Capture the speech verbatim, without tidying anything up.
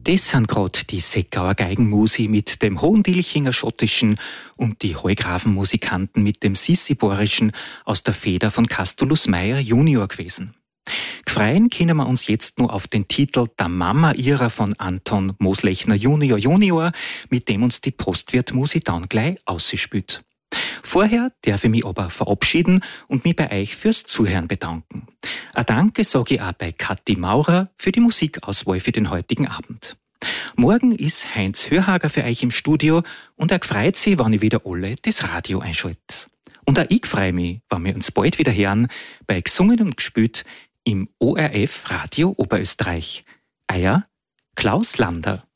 Das sind grad die Seckauer Geigenmusi mit dem Hohendilchinger Schottischen und die Heugrafenmusikanten mit dem Sissi-Borischen aus der Feder von Castulus Meyer Junior gewesen. Gefreien können wir uns jetzt nur auf den Titel Der Mama ihrer von Anton Moslechner Junior Junior, mit dem uns die Postwirtmusi dann gleich ausspielt. Vorher darf ich mich aber verabschieden und mich bei euch fürs Zuhören bedanken. Ein Danke sage ich auch bei Kathi Maurer für die Musikauswahl für den heutigen Abend. Morgen ist Heinz Hörhager für euch im Studio und er freut sich, wenn ich wieder alle das Radio einschalte. Und auch ich freue mich, wenn wir uns bald wieder hören bei Gesungen und Gespielt im O R F Radio Oberösterreich. Euer Klaus Lander.